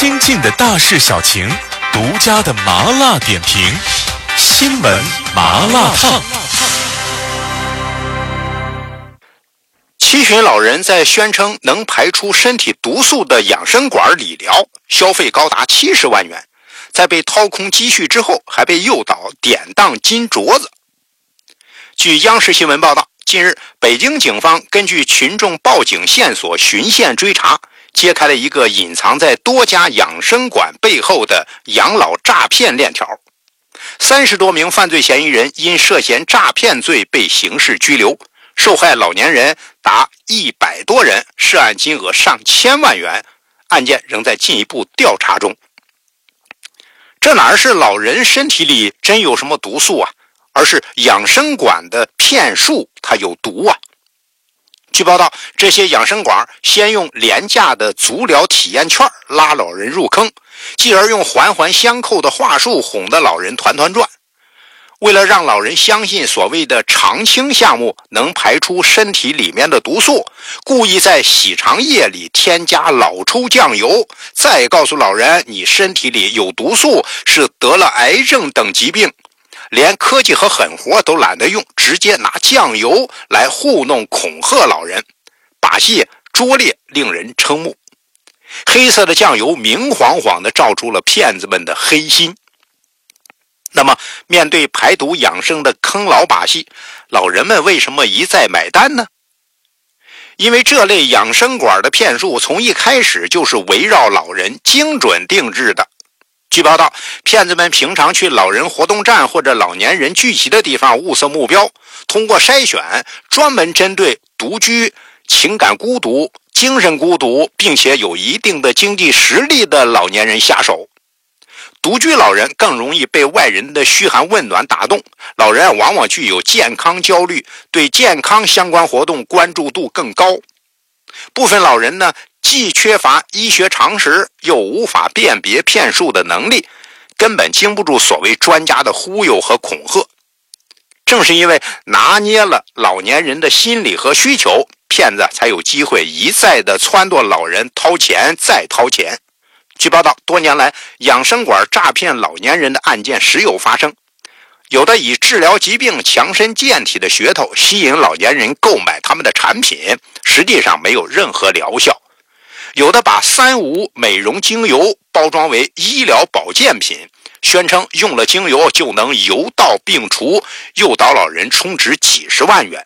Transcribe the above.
亲近的大事小情，独家的麻辣点评，新闻麻辣烫。 七旬老人在宣称能排出身体毒素的养生馆理疗，消费高达70万元，在被掏空积蓄之后，还被诱导典当金镯子。据央视新闻报道，近日北京警方根据群众报警线索循线追查，揭开了一个隐藏在多家养生馆背后的养老诈骗链条。30多名犯罪嫌疑人因涉嫌诈骗罪被刑事拘留，受害老年人达100多人，涉案金额上千万元，案件仍在进一步调查中。这哪是老人身体里真有什么毒素啊，而是养生馆的骗术它有毒啊。据报道，这些养生馆先用廉价的足疗体验券拉老人入坑，继而用环环相扣的话术哄得老人团团转。为了让老人相信所谓的长青项目能排出身体里面的毒素，故意在洗肠液里添加老抽酱油，再告诉老人你身体里有毒素，是得了癌症等疾病，连科技和狠活都懒得用，直接拿酱油来糊弄恐吓老人，把戏拙劣令人瞠目。黑色的酱油明晃晃地照出了骗子们的黑心。那么面对排毒养生的坑老把戏，老人们为什么一再买单呢？因为这类养生馆的骗术从一开始就是围绕老人精准定制的。据报道，骗子们平常去老人活动站或者老年人聚集的地方物色目标，通过筛选专门针对独居、情感孤独、精神孤独并且有一定的经济实力的老年人下手。独居老人更容易被外人的嘘寒问暖打动，老人往往具有健康焦虑，对健康相关活动关注度更高。部分老人呢，既缺乏医学常识，又无法辨别骗术的能力，根本经不住所谓专家的忽悠和恐吓。正是因为拿捏了老年人的心理和需求，骗子才有机会一再的撺掇老人掏钱再掏钱。据报道，多年来养生馆诈骗老年人的案件时有发生，有的以治疗疾病、强身健体的噱头吸引老年人购买他们的产品，实际上没有任何疗效；有的把3无美容精油包装为医疗保健品，宣称用了精油就能油到病除，诱导老人充值几十万元。